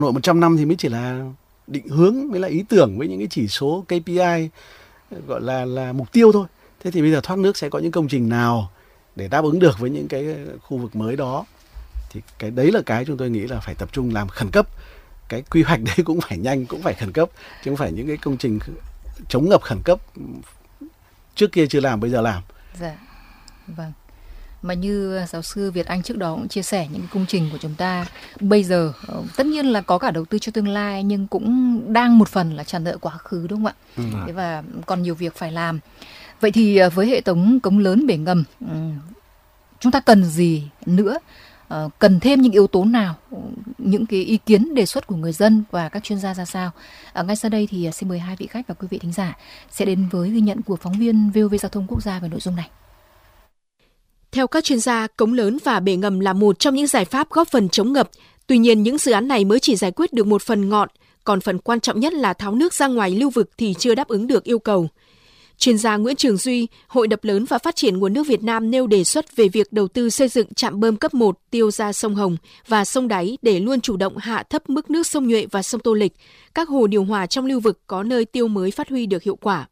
Nội 100 năm thì mới chỉ là định hướng, mới là ý tưởng với những cái chỉ số KPI gọi là mục tiêu thôi. Thế thì bây giờ thoát nước sẽ có những công trình nào để đáp ứng được với những cái khu vực mới đó, thì cái đấy là cái chúng tôi nghĩ là phải tập trung làm khẩn cấp. Cái quy hoạch đấy cũng phải nhanh, cũng phải khẩn cấp, chứ không phải những cái công trình chống ngập khẩn cấp trước kia chưa làm bây giờ làm. Dạ, vâng. Mà như giáo sư Việt Anh trước đó cũng chia sẻ, những công trình của chúng ta bây giờ tất nhiên là có cả đầu tư cho tương lai, nhưng cũng đang một phần là trả nợ quá khứ, đúng không ạ? Thế và còn nhiều việc phải làm. Vậy thì với hệ thống cống lớn bể ngầm, chúng ta cần gì nữa? Cần thêm những yếu tố nào, những cái ý kiến đề xuất của người dân và các chuyên gia ra sao? Ngay sau đây thì xin mời hai vị khách và quý vị thính giả sẽ đến với ghi nhận của phóng viên VOV Giao thông Quốc gia về nội dung này. Theo các chuyên gia, cống lớn và bể ngầm là một trong những giải pháp góp phần chống ngập. Tuy nhiên, những dự án này mới chỉ giải quyết được một phần ngọn, còn phần quan trọng nhất là tháo nước ra ngoài lưu vực thì chưa đáp ứng được yêu cầu. Chuyên gia Nguyễn Trường Duy, Hội Đập lớn và Phát triển Nguồn nước Việt Nam nêu đề xuất về việc đầu tư xây dựng trạm bơm cấp 1 tiêu ra sông Hồng và sông Đáy để luôn chủ động hạ thấp mức nước sông Nhuệ và sông Tô Lịch. Các hồ điều hòa trong lưu vực có nơi tiêu mới phát huy được hiệu quả.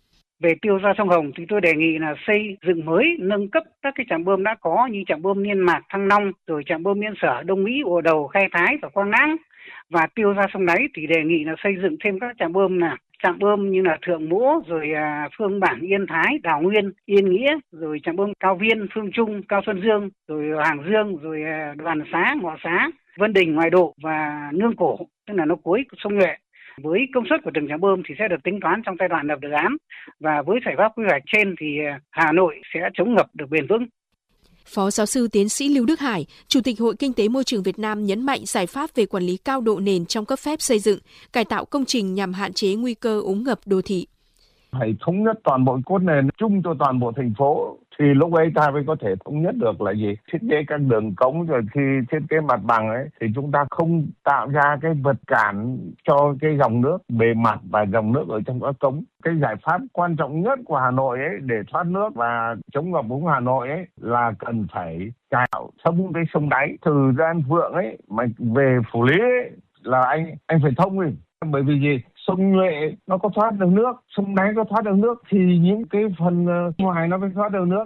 Về tiêu ra sông Hồng thì tôi đề nghị là xây dựng mới, nâng cấp các cái trạm bơm đã có như trạm bơm Niên Mạc, Thăng Long, rồi trạm bơm Yên Sở, Đông Mỹ, Ồ Đầu, Khai Thái và Quang Lãng. Và tiêu ra sông Đáy thì đề nghị là xây dựng thêm các trạm bơm trạm bơm như là Thượng Mỗ, rồi Phương Bản, Yên Thái, Đào Nguyên, Yên Nghĩa, rồi trạm bơm Cao Viên, Phương Trung, Cao Xuân Dương, rồi Hàng Dương, rồi Đoàn Xá, Ngọ Xá, Vân Đình, Ngoài Độ và Nương Cổ, tức là nó cuối sông Nhuệ. Với công suất của từng trạm bơm thì sẽ được tính toán trong giai đoạn lập dự án, và với giải pháp quy hoạch trên thì Hà Nội sẽ chống ngập được bền vững. Phó giáo sư tiến sĩ Lưu Đức Hải, Chủ tịch Hội Kinh tế Môi trường Việt Nam nhấn mạnh giải pháp về quản lý cao độ nền trong cấp phép xây dựng, cải tạo công trình nhằm hạn chế nguy cơ úng ngập đô thị. Phải thống nhất toàn bộ cốt nền chung cho toàn bộ thành phố, thì lúc ấy ta mới có thể thống nhất được là gì? Thiết kế các đường cống, rồi khi thiết kế mặt bằng ấy thì chúng ta không tạo ra cái vật cản cho cái dòng nước bề mặt và dòng nước ở trong các cống. Cái giải pháp quan trọng nhất của Hà Nội ấy để thoát nước và chống ngập úng Hà Nội ấy là cần phải cạo thông cái sông Đáy từ ra An Phượng ấy mà về Phủ Lý ấy, là anh phải thông đi. Bởi vì gì? Sông Nhuệ nó có thoát được nước, sông Đáy có thoát được nước thì những cái phần ngoài nó mới thoát được nước.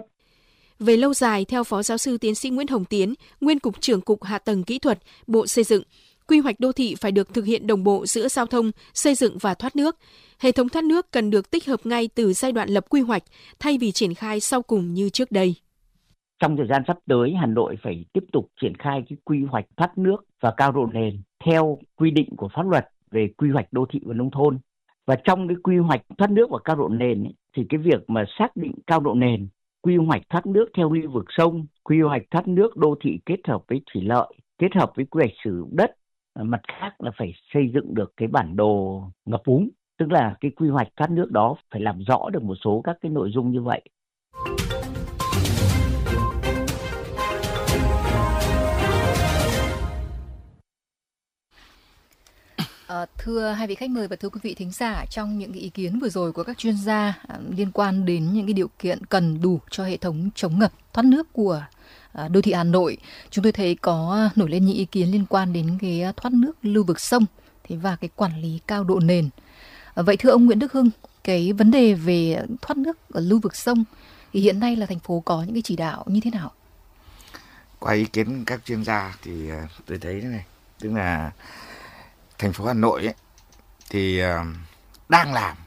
Về lâu dài, theo Phó giáo sư tiến sĩ Nguyễn Hồng Tiến, Nguyên Cục trưởng Cục Hạ tầng Kỹ thuật, Bộ Xây dựng, quy hoạch đô thị phải được thực hiện đồng bộ giữa giao thông, xây dựng và thoát nước. Hệ thống thoát nước cần được tích hợp ngay từ giai đoạn lập quy hoạch, thay vì triển khai sau cùng như trước đây. Trong thời gian sắp tới, Hà Nội phải tiếp tục triển khai cái quy hoạch thoát nước và cao độ nền theo quy định của pháp luật về quy hoạch đô thị và nông thôn. Và trong cái quy hoạch thoát nước và cao độ nền ấy, thì cái việc mà xác định cao độ nền, quy hoạch thoát nước theo lưu vực sông, quy hoạch thoát nước đô thị kết hợp với thủy lợi, kết hợp với quy hoạch sử dụng đất. Mặt khác là phải xây dựng được cái bản đồ ngập úng, tức là cái quy hoạch thoát nước đó phải làm rõ được một số các cái nội dung như vậy. Thưa hai vị khách mời và thưa quý vị thính giả, trong những cái ý kiến vừa rồi của các chuyên gia liên quan đến những cái điều kiện cần đủ cho hệ thống chống ngập thoát nước của đô thị Hà Nội, chúng tôi thấy có nổi lên những ý kiến liên quan đến cái thoát nước lưu vực sông và cái quản lý cao độ nền. Vậy thưa ông Nguyễn Đức Hưng, cái vấn đề về thoát nước ở lưu vực sông thì hiện nay là thành phố có những cái chỉ đạo như thế nào? Qua ý kiến các chuyên gia thì tôi thấy thế này, tức là thành phố Hà Nội ấy, thì đang làm.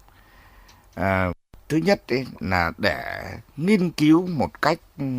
Thứ nhất ấy, là để nghiên cứu một cách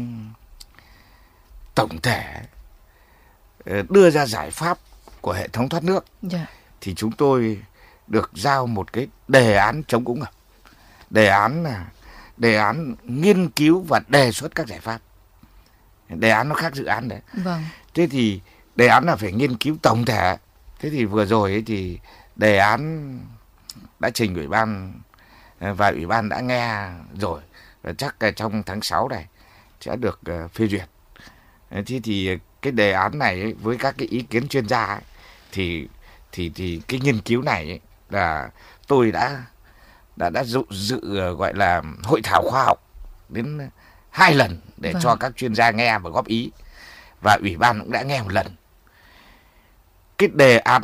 tổng thể, đưa ra giải pháp của hệ thống thoát nước. Thì chúng tôi được giao một cái đề án chống úng ngập. Đề án là đề án nghiên cứu và đề xuất các giải pháp. Đề án nó khác dự án đấy. Vâng. Thế thì đề án là phải nghiên cứu tổng thể. Thế thì vừa rồi ấy thì đề án đã trình ủy ban và ủy ban đã nghe rồi, và chắc là trong tháng 6 này sẽ được phê duyệt. Thế thì cái đề án này ấy, với các cái ý kiến chuyên gia ấy, thì cái nghiên cứu này ấy, là tôi đã dự gọi là hội thảo khoa học đến 2 lần để cho các chuyên gia nghe và góp ý, và ủy ban cũng đã nghe 1 lần. Cái đề án